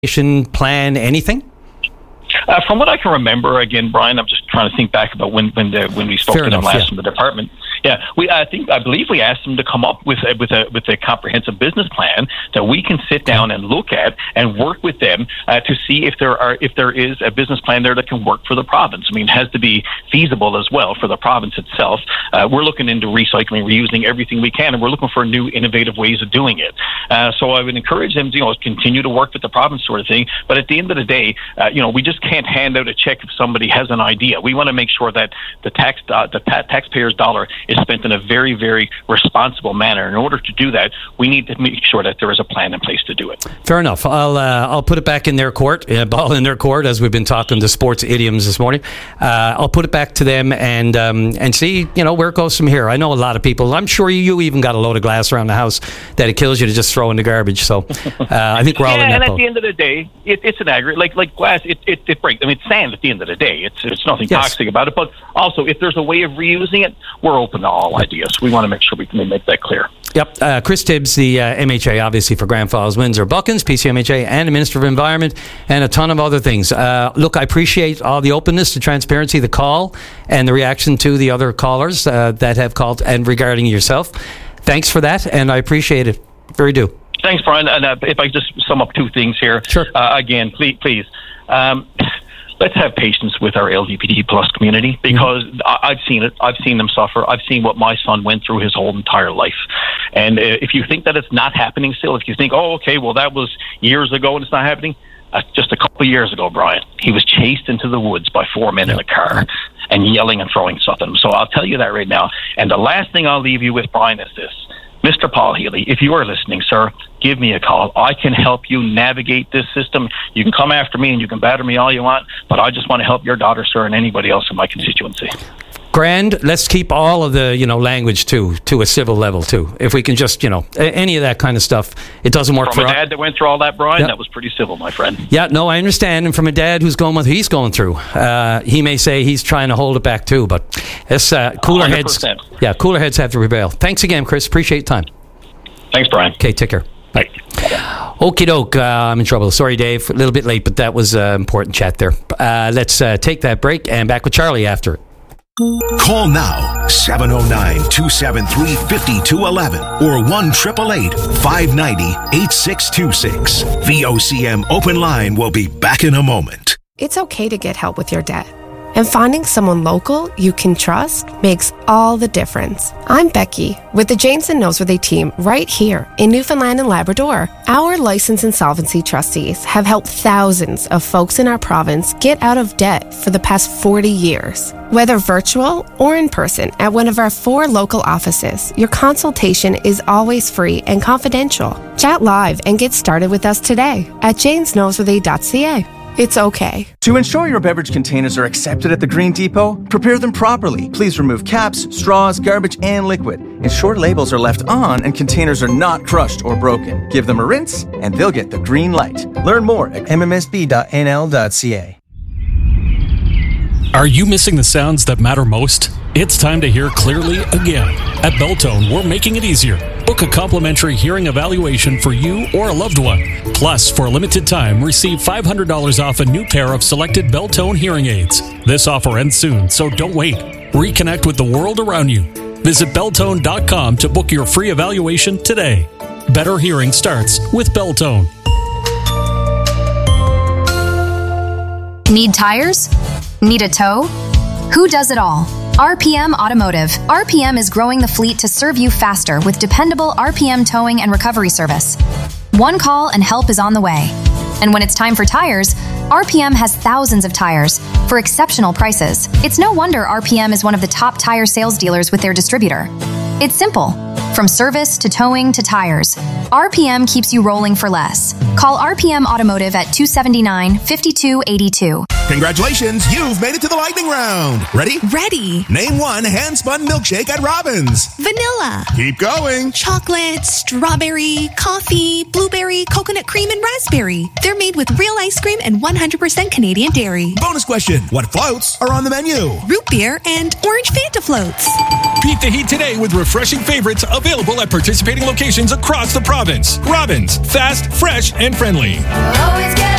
plan, anything? From what I can remember, again, Brian, I'm just trying to think back about when we spoke to them last from the department. Yeah, I believe we asked them to come up with a comprehensive business plan that we can sit down and look at and work with them to see if there is a business plan there that can work for the province. I mean, it has to be feasible as well for the province itself. We're looking into recycling, reusing everything we can, and we're looking for new, innovative ways of doing it. So I would encourage them to continue to work with the province, sort of thing. But at the end of the day, we just can't hand out a check if somebody has an idea. We want to make sure that the taxpayer's dollar is spent in a very, very responsible manner. In order to do that, we need to make sure that there is a plan in place to do it. Fair enough. I'll put it back in their court, ball in their court, as we've been talking to sports idioms this morning. I'll put it back to them and see, where it goes from here. I know a lot of people. I'm sure you even got a load of glass around the house that it kills you to just throw in the garbage. So I think we're all in that boat. And at the end of the day, it's an aggregate. Like glass, it breaks. I mean, it's sand at the end of the day. It's nothing toxic about it. But also, if there's a way of reusing it, we're open to all ideas. We want to make sure we can make that clear. Yep. Chris Tibbs, the MHA, obviously, for Grand Falls, Windsor, Buckens, PCMHA, and the Minister of Environment, and a ton of other things. Look, I appreciate all the openness, the transparency, the call, and the reaction to the other callers that have called and regarding yourself. Thanks for that, and I appreciate it. Very do. Thanks, Brian. And if I just sum up two things here. Sure. Again, please. Let's have patience with our LGBT plus community, because I've seen it. I've seen them suffer. I've seen what my son went through his whole entire life. And if you think that it's not happening still, if you think, that was years ago and it's not happening, just a couple of years ago, Brian, he was chased into the woods by 4 men in a car and yelling and throwing stuff at him. So I'll tell you that right now. And the last thing I'll leave you with, Brian, is this. Mr. Paul Healy, if you are listening, sir, give me a call. I can help you navigate this system. You can come after me and you can batter me all you want, but I just want to help your daughter, sir, and anybody else in my constituency. Grand. Let's keep all of the language to a civil level too. If we can just any of that kind of stuff, it doesn't work from a dad that went through all that, Brian. That was pretty civil, my friend. Yeah, no, I understand. And from a dad who's going what he's going through, he may say he's trying to hold it back too. But it's cooler 100%. Heads. Yeah, cooler heads have to prevail. Thanks again, Chris. Appreciate your time. Thanks, Brian. Okay, take care. Bye. Okie doke. I'm in trouble. Sorry, Dave. A little bit late, but that was an important chat there. Let's take that break and back with Charlie after it. Call now, 709-273-5211 or 1-888-590-8626. VOCM Open Line will be back in a moment. It's okay to get help with your debt. And finding someone local you can trust makes all the difference. I'm Becky with the Jameson Noseworthy team right here in Newfoundland and Labrador. Our licensed insolvency trustees have helped thousands of folks in our province get out of debt for the past 40 years. Whether virtual or in person at one of our 4 local offices, your consultation is always free and confidential. Chat live and get started with us today at jamesnoseworthy.ca. It's okay. To ensure your beverage containers are accepted at the Green Depot, prepare them properly. Please remove caps, straws, garbage, and liquid. Ensure labels are left on and containers are not crushed or broken. Give them a rinse, and they'll get the green light. Learn more at mmsb.nl.ca. Are you missing the sounds that matter most? It's time to hear clearly again. At Belltone, we're making it easier. Book a complimentary hearing evaluation for you or a loved one. Plus, for a limited time, receive $500 off a new pair of selected Belltone hearing aids. This offer ends soon, so don't wait. Reconnect with the world around you. Visit Belltone.com to book your free evaluation today. Better hearing starts with Belltone. Need tires? Need a tow? Who does it all? RPM Automotive. RPM is growing the fleet to serve you faster with dependable RPM towing and recovery service. One call and help is on the way. And when it's time for tires, RPM has thousands of tires for exceptional prices. It's no wonder RPM is one of the top tire sales dealers with their distributor. It's simple. From service to towing to tires, RPM keeps you rolling for less. Call RPM Automotive at 279-5282. Congratulations, you've made it to the lightning round. Ready? Ready. Name one hand-spun milkshake at Robbins. Vanilla. Keep going. Chocolate, strawberry, coffee, blueberry, coconut cream, and raspberry. They're made with real ice cream and 100% Canadian dairy. Bonus question. What floats are on the menu? Root beer and orange Fanta floats. Beat the heat today with refreshing favorites of Available at participating locations across the province. Robbins, fast, fresh, and friendly. Always get